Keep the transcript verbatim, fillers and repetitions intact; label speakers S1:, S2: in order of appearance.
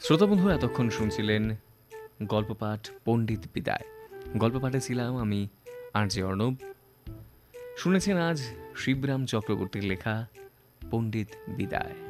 S1: শ্রোতা বন্ধু, এতক্ষণ শুনছিলেন গল্প পাঠ পণ্ডিত বিদায়। গল্প পাঠে ছিলাম আমি আর জে অর্ণব। শুনেছেন আজ শিবরাম চক্রবর্তীর লেখা পণ্ডিত বিদায়।